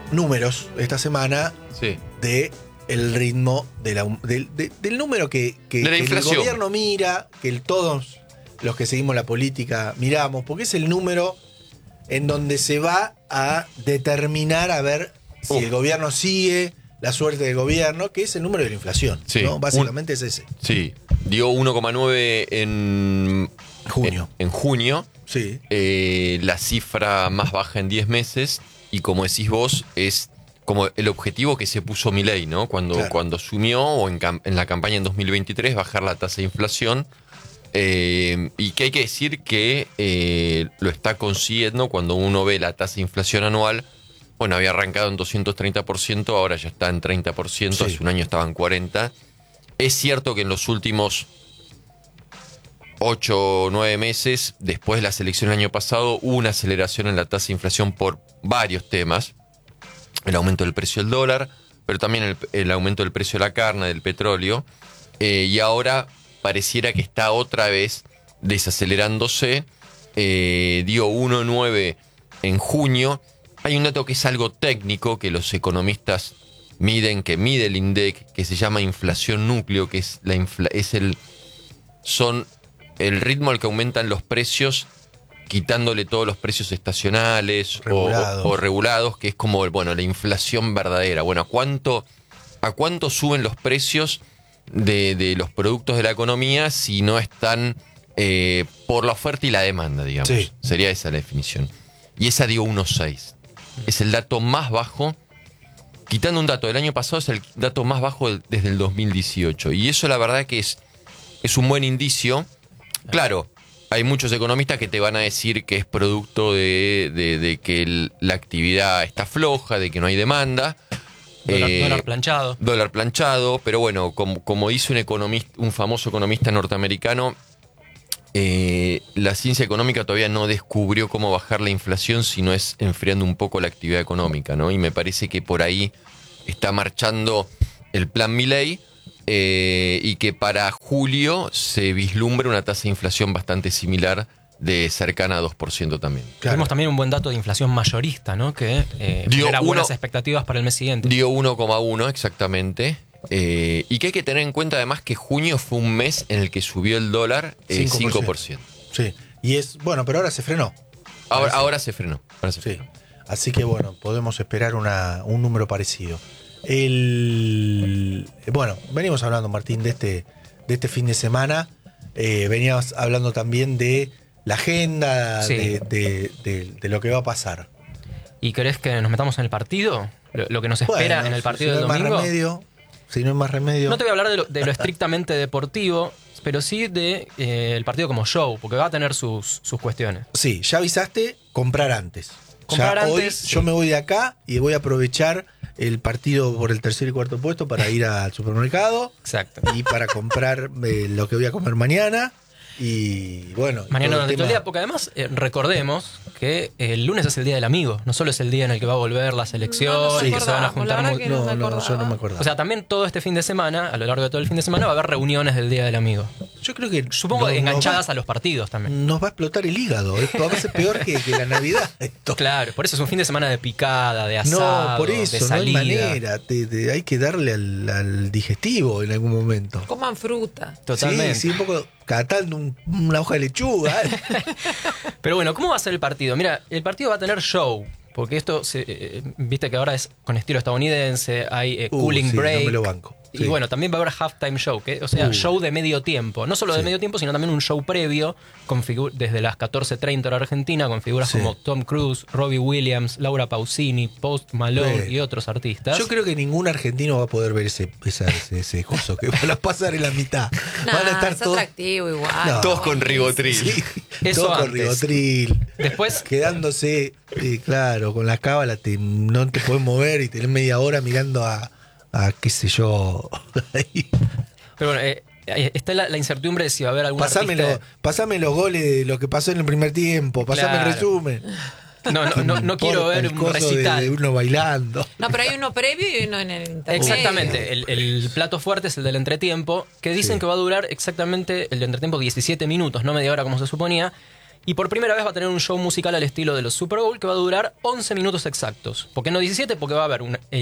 números esta semana Sí. de el ritmo del número que De la el inflación. gobierno mira, que todos los que seguimos la política miramos, porque es el número en donde se va a determinar a ver si el gobierno sigue la suerte del gobierno, que es el número de la inflación. Sí. ¿No? Básicamente es ese. Sí. Dio 1,9 en Junio. En junio. Sí. La cifra más baja en 10 meses. Y como decís vos, es como el objetivo que se puso Milei, ¿no? Cuando asumió, o en la campaña en 2023, bajar la tasa de inflación. Y que hay que decir que lo está consiguiendo. Cuando uno ve la tasa de inflación anual, bueno, había arrancado en 230%, ahora ya está en 30%, Sí. hace un año estaba en 40%. Es cierto que en los últimos 8 o 9 meses, después de las elecciones del año pasado, hubo una aceleración en la tasa de inflación por varios temas. El aumento del precio del dólar, pero también el aumento del precio de la carne, del petróleo. Y ahora pareciera que está otra vez desacelerándose. Dio 1,9 en junio. Hay un dato que es algo técnico que los economistas miden, que mide el INDEC, que se llama inflación núcleo, que es el ritmo al que aumentan los precios, quitándole todos los precios estacionales o regulados, que es como, bueno, la inflación verdadera. Bueno, ¿a cuánto suben los precios de los productos de la economía si no están por la oferta y la demanda, digamos? Sí. Sería esa la definición. Y esa dio 1,6. Es el dato más bajo. Quitando un dato del año pasado, es el dato más bajo desde el 2018. Y eso la verdad que es un buen indicio. Claro, hay muchos economistas que te van a decir que es producto de que la actividad está floja, de que no hay demanda. Dólar planchado. Dólar planchado, pero bueno, como dice un famoso economista norteamericano, la ciencia económica todavía no descubrió cómo bajar la inflación, sino es enfriando un poco la actividad económica, ¿no? Y me parece que por ahí está marchando el plan Milei, y que para julio se vislumbra una tasa de inflación bastante similar, de cercana a 2% también. Claro. Tuvimos también un buen dato de inflación mayorista, ¿no? Que genera buenas expectativas para el mes siguiente. Dio 1,1 exactamente. Y que hay que tener en cuenta además que junio fue un mes en el que subió el dólar 5%. Sí. Y es, bueno, pero ahora se frenó. Ahora se frenó. Sí. Así que bueno, podemos esperar un número parecido. Bueno, venimos hablando, Martín, de este fin de semana. Veníamos hablando también de la agenda, Sí. de lo que va a pasar. ¿Y querés que nos metamos en el partido? Lo que nos espera Bueno, en el partido si del no hay domingo. si no hay más remedio. No te voy a hablar de lo estrictamente deportivo, pero sí de el partido como show, porque va a tener sus cuestiones. Sí, ya avisaste, comprar antes. Comprar Ya antes, hoy sí. yo me voy de acá y voy a aprovechar el partido por el tercer y cuarto puesto para ir al supermercado Exacto. y para comprar lo que voy a comer mañana. Y bueno, Mañana todo durante el todo el tema- día, porque además recordemos que el lunes es el Día del Amigo, no solo es el día en el que va a volver la selección No, y que se van a acordamos, juntar. la verdad que No, no me yo no acordaba. me acordaba. O sea, también todo este fin de semana, a lo largo de todo el fin de semana, va a haber reuniones del Día del Amigo. yo creo que Supongo enganchadas a los partidos también. nos va a explotar el hígado. Esto va a ser peor que la Navidad. Esto. Claro, por eso es un fin de semana de picada, de asado, No, por eso, de no hay salida. manera. Hay que darle al digestivo en algún momento. Coman fruta. Totalmente. Sí, un poco catando una hoja de lechuga. Pero bueno, ¿cómo va a ser el partido? Mira, el partido va a tener show. Porque esto, viste que ahora es con estilo estadounidense, hay cooling sí, break. no me lo banco. Y Sí. bueno, también va a haber halftime show, o sea, show de medio tiempo. No solo de Sí. medio tiempo, sino también un show previo con desde las 14:30 hora Argentina, con figuras Sí. como Tom Cruise, Robbie Williams, Laura Pausini, Post Malone Sí. y otros artistas. Yo creo que ningún argentino va a poder ver ese coso que van a pasar en la mitad. Van a estar es todos. atractivo igual. No. Todos con ribotril. Sí, Eso todos con antes. ribotril. Después, Quedándose, claro, con la cábala no te puedes mover y tenés media hora mirando a qué sé yo. ahí. pero bueno, está la incertidumbre de si va a haber algún artista. Pasame los goles de lo que pasó en el primer tiempo, pasame Claro. el resumen. No quiero Importa ver el un coso recital. de uno bailando. No, pero hay uno previo y uno en el intermedio. Exactamente, el plato fuerte es el del entretiempo, que dicen Sí. que va a durar exactamente el de entretiempo 17 minutos, no media hora como se suponía, Y por primera vez va a tener un show musical al estilo de los Super Bowl que va a durar 11 minutos exactos. ¿Por qué no 17? Porque va a haber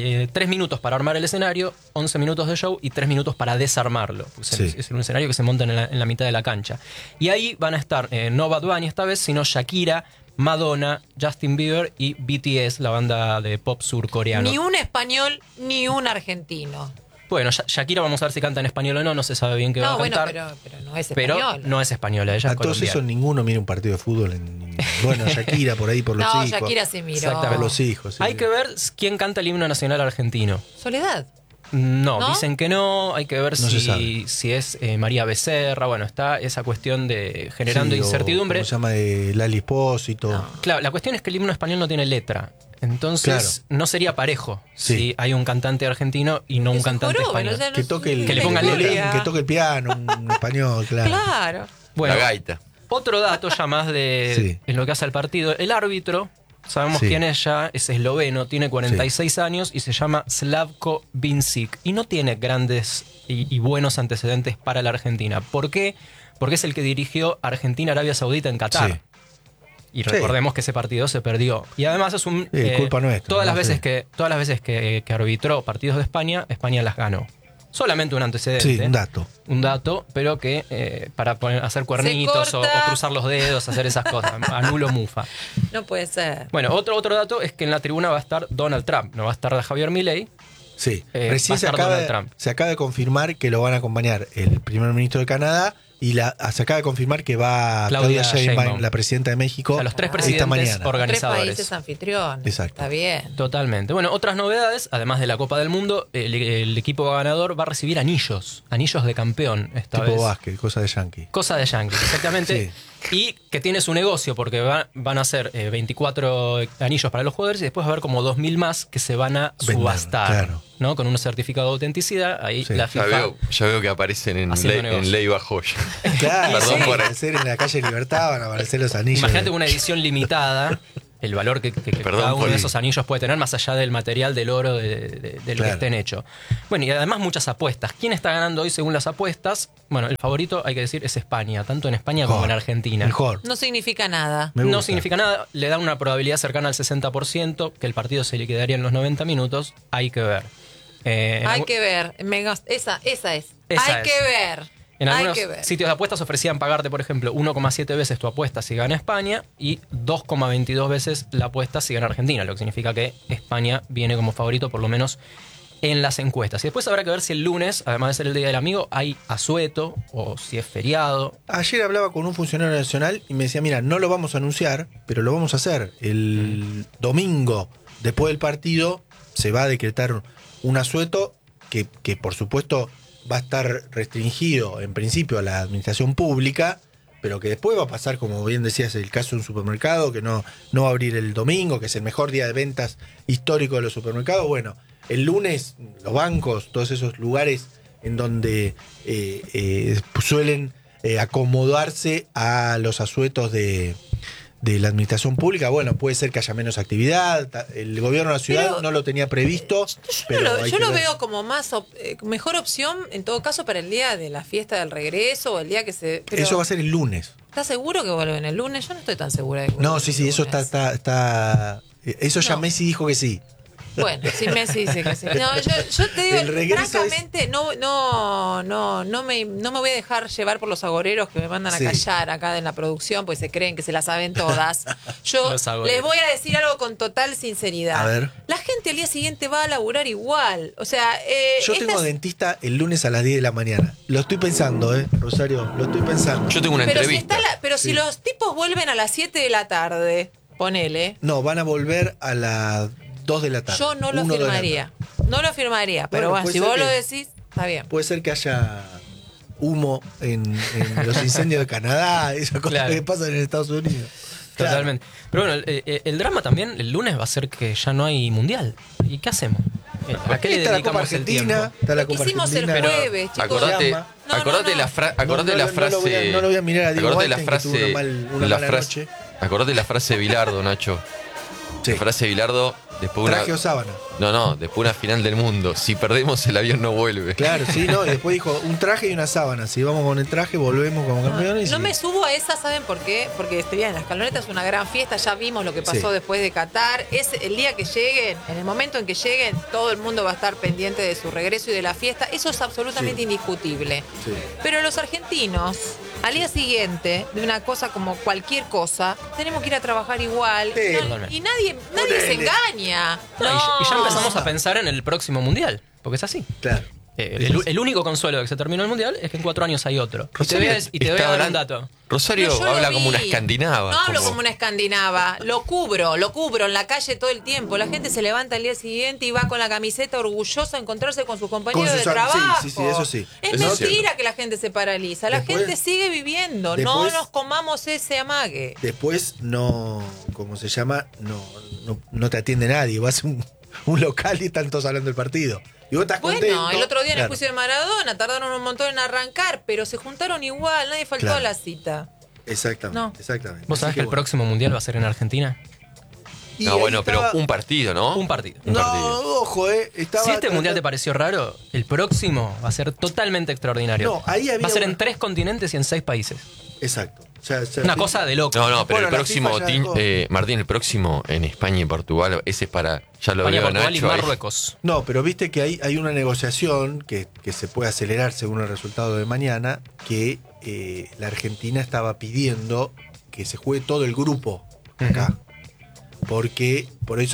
3 minutos para armar el escenario, 11 minutos de show y 3 minutos para desarmarlo. Es un escenario que se monta en la mitad de la cancha. Y ahí van a estar no Bad Bunny esta vez, sino Shakira, Madonna, Justin Bieber y BTS, la banda de pop surcoreano. Ni un español, ni un argentino. Bueno, Shakira vamos a ver si canta en español o no se sabe bien qué va a cantar. Pero no es Pero española. no es española, ella es A todos colombiana. esos ninguno mira un partido de fútbol. Bueno, Shakira por ahí por los No, hijos. Shakira se miró. Exactamente. Por los hijos. Sí. Hay que ver quién canta el himno nacional argentino. Soledad. No, ¿No? dicen que no, hay que ver No se sabe. si es María Becerra, bueno, está esa cuestión de generando Sí, o incertidumbre. ¿cómo se llama? De Lali Espósito. No. Claro, la cuestión es que el himno español no tiene letra, entonces no sería parejo Sí. si hay un cantante argentino y no un Que se cantante joroben, español. o sea, no Que sé, toque el, Que le pongan letra. que toque el piano, un español, claro. Claro. Bueno, La gaita. otro dato ya más de Sí. en lo que hace al partido, el árbitro, sabemos Sí. quién es ya, es esloveno, tiene 46 años y se llama Slavko Vincic y no tiene grandes y buenos antecedentes para la Argentina. ¿Por qué? Porque es el que dirigió Argentina-Arabia Saudita en Qatar. Sí. Y Sí. recordemos que ese partido se perdió. Y además es un... culpa nuestra, Todas las ¿no? veces, Sí. todas las veces que arbitró partidos de España, España las ganó. Solamente un antecedente. Sí, un dato. Un dato, pero que para hacer cuernitos o corta. cruzar los dedos, hacer esas cosas. Anulo mufa. No puede ser. Bueno, otro dato es que en la tribuna va a estar Donald Trump. No va a estar Javier Milei. Sí. Va a Recién estar Donald Trump. se acaba de confirmar que lo van a acompañar el primer ministro de Canadá y se acaba de confirmar que va Claudia Claudia Sheinbaum, Sheinbaum. la presidenta de México, A los tres Ah. presidentes esta mañana. 3 organizadores. países anfitriones. Exacto. Está bien. Totalmente. Bueno, otras novedades, además de la Copa del Mundo, el equipo ganador va a recibir anillos de campeón esta Tipo vez. básquet, cosa de yankee. Cosa de Yankees, exactamente. Y que tiene su negocio, porque van a ser 24 anillos para los jugadores y después va a haber como 2.000 más que se van a Vender, subastar. claro. ¿No? Con un certificado de autenticidad. Ahí Sí. la Ya FIFA. veo que aparecen en, Haciendo ley, negocio. en Ley Joya. Claro, Perdón van a por- aparecer en la calle Libertad, van a aparecer los anillos. Imagínate una edición limitada, el valor que Perdón, cada uno Poli. de esos anillos puede tener, más allá del material, del oro, de lo que Claro. estén hecho. Bueno, y además muchas apuestas. ¿Quién está ganando hoy según las apuestas? Bueno, el favorito, hay que decir, es España, tanto en España como en Argentina. Mejor. No significa nada. Me No gusta. significa nada, le da una probabilidad cercana al 60%, que el partido se liquidaría en los 90 minutos, hay que ver. Hay que ver. Esa es. Esa Hay es. que ver. En Hay algunos que ver. sitios de apuestas ofrecían pagarte, por ejemplo, 1,7 veces tu apuesta si gana España y 2,22 veces la apuesta si gana Argentina, lo que significa que España viene como favorito, por lo menos en las encuestas. Y después habrá que ver si el lunes, además de ser el Día del Amigo, hay asueto o si es feriado. Ayer hablaba con un funcionario nacional y me decía, mira, no lo vamos a anunciar, pero lo vamos a hacer. El domingo, después del partido, se va a decretar un asueto que por supuesto va a estar restringido en principio a la administración pública, pero que después va a pasar, como bien decías, el caso de un supermercado que no va a abrir el domingo, que es el mejor día de ventas histórico de los supermercados. Bueno, el lunes los bancos, todos esos lugares en donde suelen acomodarse a los asuetos de la administración pública, bueno, puede ser que haya menos actividad. El gobierno de la ciudad Pero no lo tenía previsto, pero hay Yo que lo ver. veo como más mejor opción, en todo caso, para el día de la fiesta del regreso o el día que se. Pero, Eso va a ser el lunes. ¿estás seguro que vuelven el lunes? Yo no estoy tan segura de que No, vuelven sí, el sí, eso lunes. está eso ya No. Messi dijo que sí. Bueno, sí, Messi dice que sí. No, yo te digo, El regreso francamente, no me voy a dejar llevar por los agoreros que me mandan a Sí. callar acá en la producción, pues se creen que se las saben todas. Yo Los agoreros. les voy a decir algo con total sinceridad. A ver. La gente al día siguiente va a laburar igual. O sea, Yo tengo dentista el lunes a las 10 de la mañana. Lo estoy pensando, Rosario, lo estoy pensando. Yo tengo una pero entrevista. si los tipos vuelven a las 7 de la tarde, ponele, No, van a volver a las 2 de la tarde. yo no lo 1 de la afirmaría. No lo afirmaría, pero Bueno, bueno, puede si ser vos que- lo decís, está bien. Puede ser que haya humo en los incendios de Canadá, esas cosas Claro. que pasan en Estados Unidos. Claro. Totalmente. Pero bueno, el drama también el lunes va a ser que ya no hay mundial. ¿Y qué hacemos? ¿A qué le Está la Copa dedicamos el Argentina, tiempo? está la Lo que Copa hicimos el Argentina. jueves, chicos. Acordate, llama. No, acordate no, la, no. acordate No, la no, frase. no lo voy a mirar a Diego acordate la Weinstein, que tuvo frase. una la mala frase noche. acordate la frase de Bilardo, Nacho. Sí. La frase de Bilardo Después Traje o sábana. No, después una final del mundo. Si perdemos, el avión no vuelve. Claro, sí, no. Y después dijo un traje y una sábana. Si vamos con el traje, volvemos como campeones. No y- me subo a esa, ¿saben por qué? Porque bien, la escaloneta es una gran fiesta, ya vimos lo que pasó Sí. después de Qatar. Es el día que lleguen, en el momento en que lleguen, todo el mundo va a estar pendiente de su regreso y de la fiesta. Eso es absolutamente Sí. indiscutible. Sí. Pero los argentinos, al día siguiente de una cosa como cualquier cosa, tenemos que ir a trabajar igual. Sí. Totalmente. Y nadie se engaña. No, y ya empezamos a pensar en el próximo mundial, porque es así. Claro. El único consuelo de que se terminó el mundial es que en 4 años hay otro. Y te voy a Está dar un hablando- dato. Rosario No, yo lo habla vi. como una escandinava. No hablo como una escandinava. Lo cubro en la calle todo el tiempo. La gente se levanta al día siguiente y va con la camiseta orgullosa a encontrarse con sus compañeros Con sus de trabajo. sí, eso sí. Es Eso es mentira cierto. que la gente se paraliza. La Después- gente sigue viviendo. No después- nos comamos ese amague. Después no, ¿cómo se llama? No te atiende nadie. Vas a un local y están todos hablando del partido. Y vos estás Bueno, contento. el otro día en el Claro. juicio de Maradona tardaron un montón en arrancar, pero se juntaron igual. Nadie faltó Claro. a la cita. Exactamente, No. exactamente. ¿Vos Así sabés que el bueno. próximo mundial va a ser en Argentina? Y No, ahí bueno, estaba- pero un partido, ¿no? Un partido. Un No, partido. ojo, estaba Si este mundial te tratando- pareció raro, el próximo va a ser totalmente extraordinario. No, ahí había va a ser una- en 3 continentes y en 6 países. Exacto. O sea, Una cosa de loco. No, pero Bueno, el la próximo, FIFA ya dejó. Martín, el próximo en España y Portugal, ese es para, ya lo España, veo Portugal y Nacho. ahí. Marruecos. No, pero viste que hay una negociación que se puede acelerar según el resultado de mañana, que la Argentina estaba pidiendo que se juegue todo el grupo acá. Porque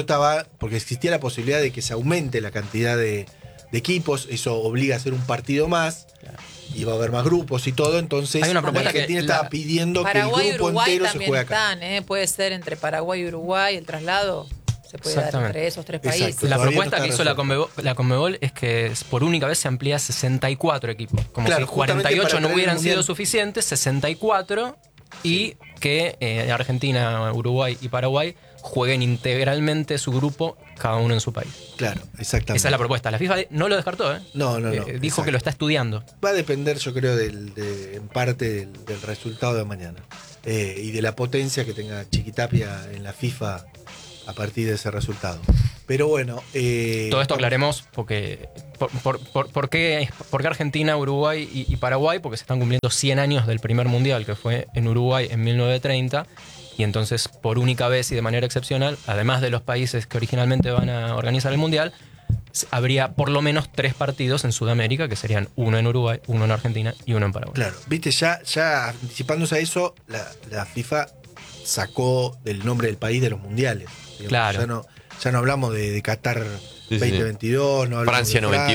existía la posibilidad de que se aumente la cantidad de equipos, eso obliga a hacer un partido más, y va a haber más grupos y todo, entonces Hay una la propuesta que Argentina la- estaba pidiendo Paraguay que y el grupo Uruguay entero se también juegue acá. están, ¿eh? Puede ser entre Paraguay y Uruguay, el traslado se puede dar Exactamente. entre esos 3 Exacto. países. La Todavía propuesta no que está hizo la Conmebol es que por única vez se amplía a 64 equipos. Como Claro, si justamente 48 para no traer hubieran el sido mundial. suficientes, 64, y que Argentina, Uruguay y Paraguay jueguen integralmente su grupo, cada uno en su país. Claro, exactamente. Esa es la propuesta. La FIFA no lo descartó, ¿eh? No, Dijo exacto. que lo está estudiando. Va a depender, yo creo, en parte del resultado de mañana. Y de la potencia que tenga Chiquitapia en la FIFA a partir de ese resultado. Pero bueno. Todo esto aclaremos porque ¿por qué Argentina, Uruguay y Paraguay? Porque se están cumpliendo 100 años del primer mundial, que fue en Uruguay en 1930. Y entonces, por única vez y de manera excepcional, además de los países que originalmente van a organizar el mundial, habría por lo menos 3 partidos en Sudamérica, que serían uno en Uruguay, uno en Argentina y uno en Paraguay. Claro, viste, ya anticipándose a eso, la FIFA sacó del nombre del país de los mundiales. Digamos. Claro. Ya no hablamos de Qatar Sí, sí. 2022, no hablamos Francia de 98.